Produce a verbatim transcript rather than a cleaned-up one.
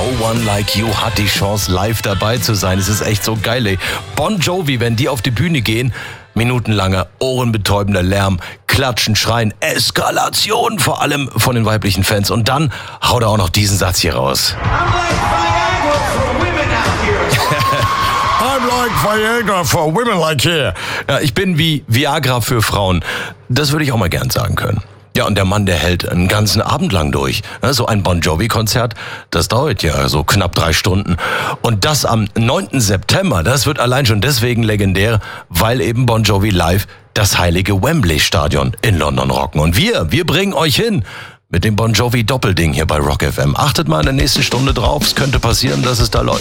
No One Like You hat die Chance, live dabei zu sein. Es ist echt so geil, ey. Bon Jovi, wenn die auf die Bühne gehen, minutenlanger, ohrenbetäubender Lärm, Klatschen, Schreien, Eskalation, vor allem von den weiblichen Fans. Und dann haut er auch noch diesen Satz hier raus. I'm like Viagra for women like here. Ja, ich bin wie Viagra für Frauen. Das würde ich auch mal gern sagen können. Ja, und der Mann, der hält einen ganzen Abend lang durch. So ein Bon Jovi-Konzert, das dauert ja so knapp drei Stunden. Und das am neunten September, das wird allein schon deswegen legendär, weil eben Bon Jovi live das heilige Wembley-Stadion in London rocken. Und wir, wir bringen euch hin mit dem Bon Jovi-Doppelding hier bei Rock F M. Achtet mal in der nächsten Stunde drauf, es könnte passieren, dass es da läuft.